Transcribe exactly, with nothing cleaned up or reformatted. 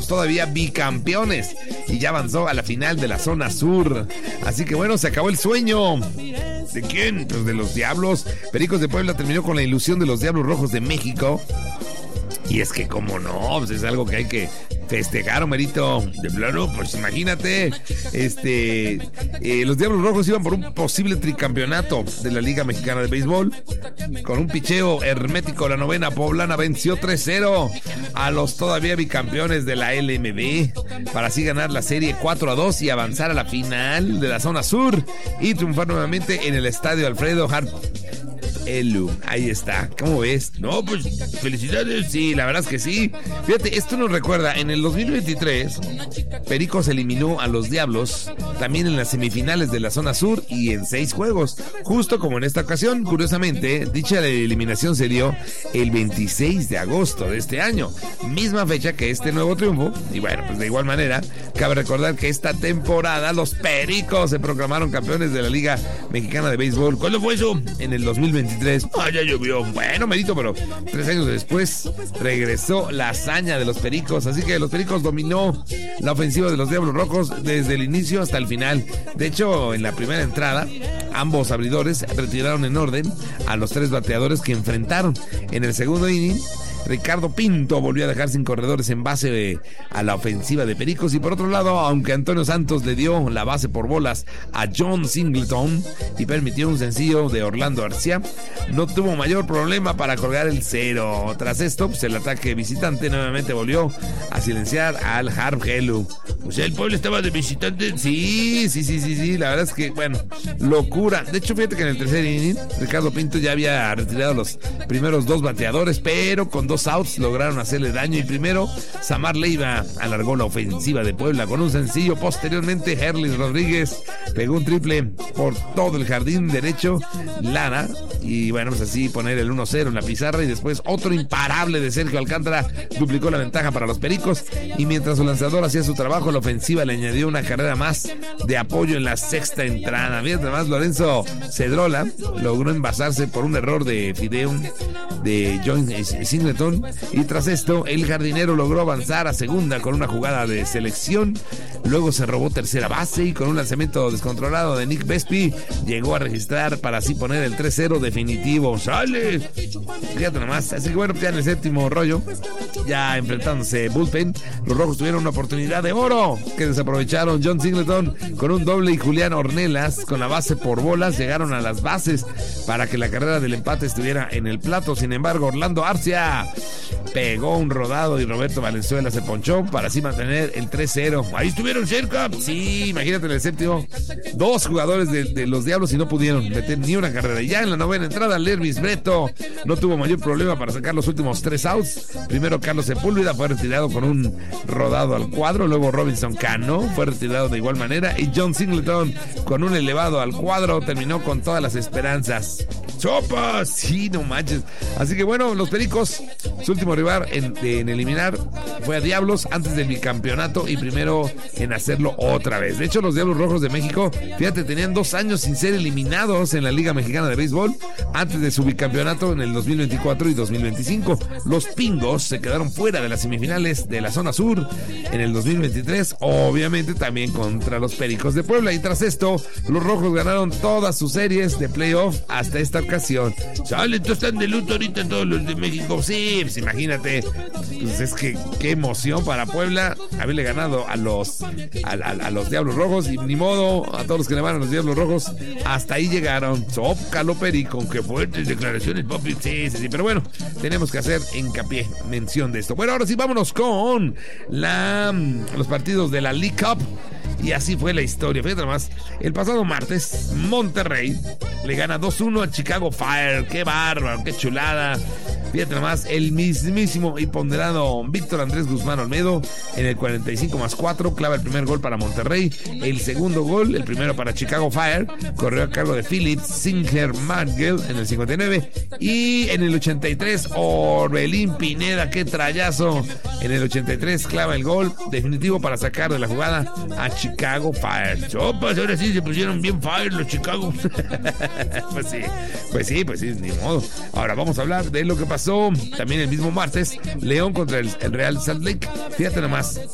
los todavía bicampeones y ya avanzó a la final de la zona sur. Así que bueno, se acabó el sueño. ¿De quién? Pues de los Diablos. Pericos de Puebla terminó con la ilusión de los Diablos Rojos de México. Y es que, como no, pues es algo que hay que festejar, Homerito. De plano, pues imagínate, este, eh, los Diablos Rojos iban por un posible tricampeonato de la Liga Mexicana de Béisbol. Con un picheo hermético, la novena poblana venció tres cero a los todavía bicampeones de la L M B, para así ganar la serie cuatro a dos y avanzar a la final de la zona sur y triunfar nuevamente en el estadio Alfredo Hart. Elu, ahí está, ¿cómo ves? No, pues, felicidades, sí, la verdad es que sí. Fíjate, esto nos recuerda, en el dos mil veintitrés, Pericos eliminó a los Diablos, también en las semifinales de la zona sur y en seis juegos, justo como en esta ocasión. Curiosamente, dicha eliminación se dio el veintiséis de agosto de este año, misma fecha que este nuevo triunfo, y bueno, pues de igual manera, cabe recordar que esta temporada los Pericos se proclamaron campeones de la Liga Mexicana de Béisbol. ¿Cuándo fue eso? En el dos mil veintitrés. Ah, ya llovió. Bueno, merito, pero tres años después regresó la hazaña de los Pericos. Así que los Pericos dominó la ofensiva de los Diablos Rojos desde el inicio hasta el final. De hecho, en la primera entrada, ambos abridores retiraron en orden a los tres bateadores que enfrentaron. En el segundo inning, Ricardo Pinto volvió a dejar sin corredores en base de, a la ofensiva de Pericos. Y por otro lado, aunque Antonio Santos le dio la base por bolas a John Singleton y permitió un sencillo de Orlando García, no tuvo mayor problema para colgar el cero. Tras esto, pues el ataque visitante nuevamente volvió a silenciar al Harp Helu. O sea, el pueblo estaba de visitante. Sí, sí, sí, sí, sí. La verdad es que, bueno, locura. De hecho, fíjate que en el tercer inning, Ricardo Pinto ya había retirado los primeros dos bateadores, pero con dos outs lograron hacerle daño. Y primero, Samar Leiva alargó la ofensiva de Puebla con un sencillo. Posteriormente, Herlis Rodríguez pegó un triple por todo el jardín derecho, Lara, y bueno, pues así poner el uno cero en la pizarra. Y después otro imparable de Sergio Alcántara duplicó la ventaja para los Pericos. Y mientras su lanzador hacía su trabajo, la ofensiva le añadió una carrera más de apoyo en la sexta entrada. Mientras más, Lorenzo Cedrola logró envasarse por un error de Fideum de John Singleton, y tras esto el jardinero logró avanzar a segunda con una jugada de selección. Luego se robó tercera base y con un lanzamiento descontrolado de Nick Vespi llegó a registrar para así poner el tres cero definitivo. ¡Sale! Fíjate nomás. Así que bueno, ya en el séptimo rollo, ya enfrentándose bullpen, los Rojos tuvieron una oportunidad de oro que desaprovecharon. John Singleton con un doble y Julián Ornelas con la base por bolas llegaron a las bases para que la carrera del empate estuviera en el plato. Sin embargo, Orlando Arcia pegó un rodado y Roberto Valenzuela se ponchó para así mantener el tres cero. Ahí estuvieron cerca. Sí, imagínate, en el séptimo, dos jugadores de, de los Diablos y no pudieron meter ni una carrera. Y ya en la novena entrada, Lervis Breto no tuvo mayor problema para sacar los últimos tres outs. Primero, Carlos Sepúlveda fue retirado con un rodado al cuadro. Luego, Robinson Cano fue retirado de igual manera. Y John Singleton, con un elevado al cuadro, terminó con todas las esperanzas. ¡Sopas! Sí, no manches. Así que bueno, los Pericos, su último rival en, en eliminar fue a Diablos antes del bicampeonato y primero en hacerlo otra vez. De hecho, los Diablos Rojos de México, fíjate, tenían dos años sin ser eliminados en la Liga Mexicana de Béisbol antes de su bicampeonato en el dos mil veinticuatro y dos mil veinticinco. Los Pingos se quedaron fuera de las semifinales de la zona sur en el dos mil veintitrés, obviamente también contra los Pericos de Puebla. Y tras esto, los Rojos ganaron todas sus series de playoff hasta esta ocasión. Chale, ¿tú están de luto ahorita todos los de México? Sí, pues imagínate. Pues es que qué emoción para Puebla haberle ganado a los a, a, a los Diablos Rojos, y ni modo, a todos los que le van a los Diablos Rojos, hasta ahí llegaron. Zócalo, Perico, qué fuertes declaraciones, papi. Sí, sí, sí, pero bueno, tenemos que hacer hincapié, mención de esto. Bueno, ahora sí, vámonos con la, los partidos de la League Cup. Y así fue la historia. Fíjate más, el pasado martes, Monterrey le gana dos uno a Chicago Fire. ¡Qué bárbaro! ¡Qué chulada! Fíjate nomás, el mismísimo y ponderado Víctor Andrés Guzmán Olmedo en el cuarenta y cinco más cuatro clava el primer gol para Monterrey. El segundo gol, el primero para Chicago Fire, corrió a cargo de Philip Singer Magel en el cincuenta y nueve. Y en el ochenta y tres, Orbelín Pineda, qué trayazo. En el ochenta y tres clava el gol definitivo para sacar de la jugada a Chicago Fire. Chopas, ahora sí se pusieron bien Fire los Chicago. Pues sí, pues sí, pues sí, ni modo. Ahora vamos a hablar de lo que pasó también el mismo martes, León contra el, el Real Salt Lake. Fíjate nomás,